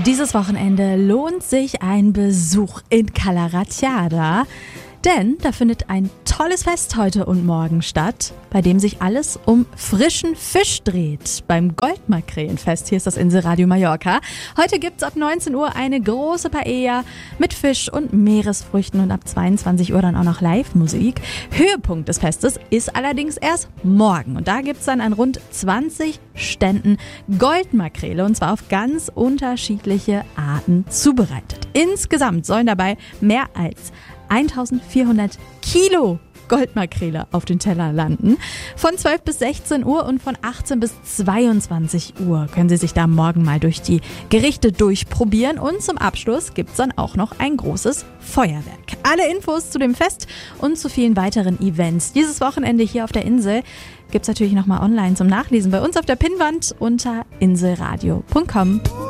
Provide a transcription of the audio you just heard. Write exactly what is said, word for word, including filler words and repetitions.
Dieses Wochenende lohnt sich ein Besuch in Calaratiada, denn da findet ein tolles Fest heute und morgen statt, bei dem sich alles um frischen Fisch dreht. Beim Goldmakrelenfest, hier ist das Inselradio Mallorca. Heute gibt's ab neunzehn Uhr eine große Paella mit Fisch und Meeresfrüchten und ab zweiundzwanzig Uhr dann auch noch Live-Musik. Höhepunkt des Festes ist allerdings erst morgen und da gibt's dann an rund zwanzig Ständen Goldmakrele und zwar auf ganz unterschiedliche Arten zubereitet. Insgesamt sollen dabei mehr als eintausendvierhundert Kilo Goldmakrele auf den Teller landen. Von zwölf bis sechzehn Uhr und von achtzehn bis zweiundzwanzig Uhr können Sie sich da morgen mal durch die Gerichte durchprobieren und zum Abschluss gibt's dann auch noch ein großes Feuerwerk. Alle Infos zu dem Fest und zu vielen weiteren Events dieses Wochenende hier auf der Insel gibt's natürlich nochmal online zum Nachlesen bei uns auf der Pinnwand unter inselradio punkt com.